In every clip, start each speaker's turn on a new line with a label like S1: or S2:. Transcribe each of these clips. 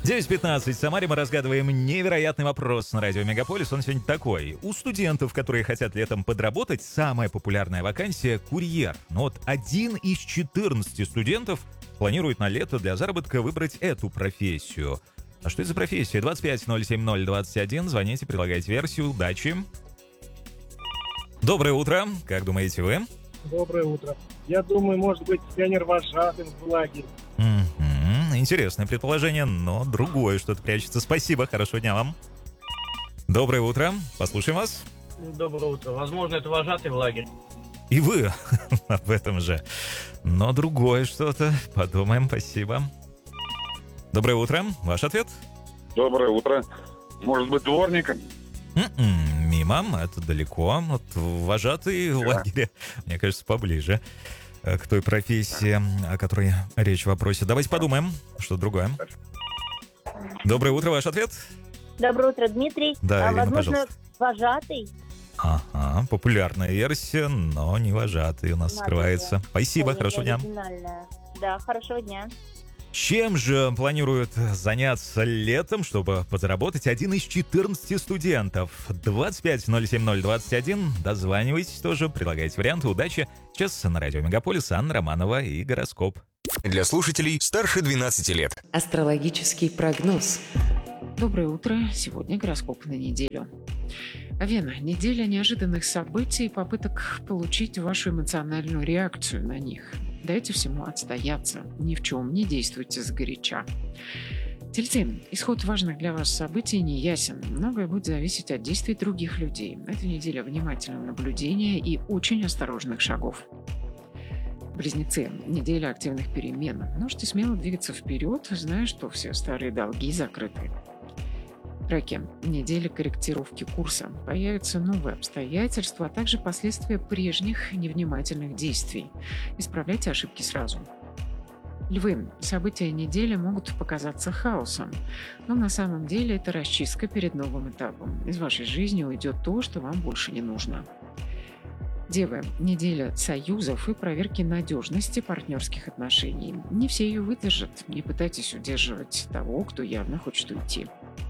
S1: 9:15. В Самаре мы разгадываем невероятный вопрос на радио Мегаполис. Он сегодня такой. У студентов, которые хотят летом подработать, самая популярная вакансия — курьер. Но вот 1 из 14 студентов планирует на лето для заработка выбрать эту профессию. А что это за профессия? 25-070-21. Звоните, предлагайте версию. Удачи. Доброе утро. Как думаете вы?
S2: Доброе утро. Я думаю, может быть, пионер-вожатым в лагере.
S1: Интересное предположение, но другое что-то прячется. Спасибо, хорошего дня вам. Доброе утро. Послушаем вас.
S3: Доброе утро. Возможно, это вожатый в лагерь.
S1: И вы об этом же. Но другое что-то. Подумаем, спасибо. Доброе утро. Ваш ответ?
S4: Доброе утро. Может быть, дворником?
S1: Мимо, это далеко. Вот вожатый в лагере, мне кажется, поближе к той профессии, о которой речь в вопросе. Давайте подумаем, что другое. Доброе утро, ваш ответ?
S5: Доброе утро, Дмитрий.
S1: Да, Ирина,
S5: возможно,
S1: пожалуйста.
S5: Вожатый.
S1: Ага, популярная версия, но не вожатый у нас скрывается. Спасибо, хорошего дня.
S5: Да, хорошего дня.
S1: Чем же планирует заняться летом, чтобы подзаработать 1 из 14 студентов? 25-070-21. Дозванивайтесь тоже, предлагайте варианты. Удачи. Сейчас на радио Мегаполис Анна Романова и гороскоп.
S6: Для слушателей старше 12 лет.
S7: Астрологический прогноз.
S8: Доброе утро. Сегодня гороскоп на неделю. Овен. Неделя неожиданных событий и попыток получить вашу эмоциональную реакцию на них. Дайте всему отстояться. Ни в чем не действуйте сгоряча. Тельцы. Исход важных для вас событий не ясен. Многое будет зависеть от действий других людей. Эта неделя внимательного наблюдения и очень осторожных шагов. Близнецы. Неделя активных перемен. Можете смело двигаться вперед, зная, что все старые долги закрыты. Раки. Неделя корректировки курса. Появятся новые обстоятельства, а также последствия прежних невнимательных действий. Исправляйте ошибки сразу. Львы. События недели могут показаться хаосом, но на самом деле это расчистка перед новым этапом. Из вашей жизни уйдет то, что вам больше не нужно. Девы. Неделя союзов и проверки надежности партнерских отношений. Не все ее выдержат. Не пытайтесь удерживать того, кто явно хочет уйти.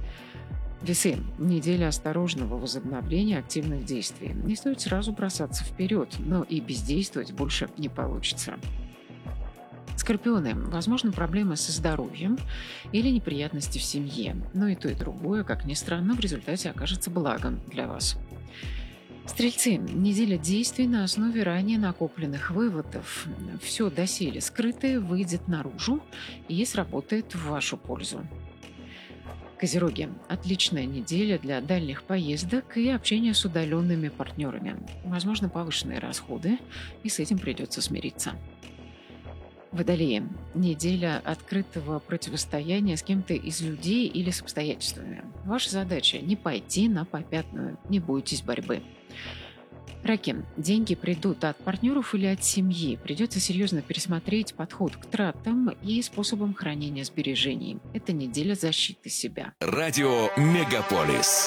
S8: Весы. Неделя осторожного возобновления активных действий. Не стоит сразу бросаться вперед, но и бездействовать больше не получится. Скорпионы. Возможно, проблемы со здоровьем или неприятности в семье. Но и то, и другое, как ни странно, в результате окажется благом для вас. Стрельцы. Неделя действий на основе ранее накопленных выводов. Все доселе скрытое выйдет наружу и сработает в вашу пользу. Козероги. Отличная неделя для дальних поездок и общения с удаленными партнерами. Возможно, повышенные расходы, и с этим придется смириться. Водолеи. Неделя открытого противостояния с кем-то из людей или с обстоятельствами. Ваша задача – не пойти на попятную, не бойтесь борьбы. Раки. Деньги придут от партнеров или от семьи. Придется серьезно пересмотреть подход к тратам и способам хранения сбережений. Это неделя защиты себя.
S6: Радио Мегаполис.